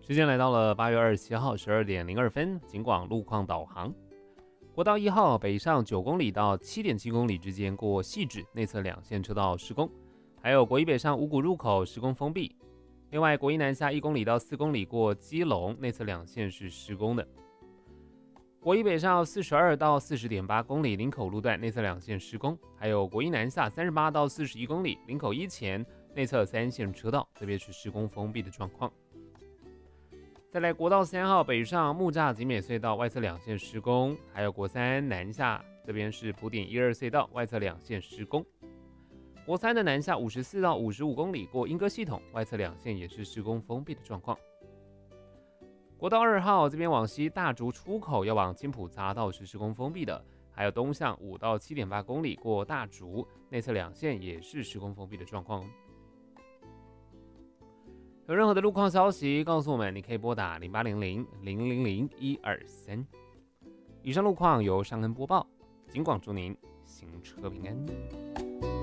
时间来到了8月27号12点02分，警广路况导航。国道1号北上9公里到7.7公里之间过汐止内侧两线车道施工，还有国一北上五股入口施工封闭。另外，国一南下1公里到4公里过基隆内侧两线是施工的。国一北上42到40.8公里林口路段内侧两线施工，还有国一南下38到41公里林口一前内侧3线车道，特别是施工封闭的状况。再来，国道3号北上木栅景美隧道外侧两线施工，还有国三南下这边是埔点12隧道外侧两线施工。国三的南下54到55公里过莺歌系统外侧两线也是施工封闭的状况。国道2号这边往西大竹出口要往金埔匝道是施工封闭的，还有东向5到7.8公里过大竹内侧两线也是施工封闭的状况。有任何的路况消息告诉我们，你可以拨打0800-000-123。以上路况由尚恩播报，警广祝您行车平安。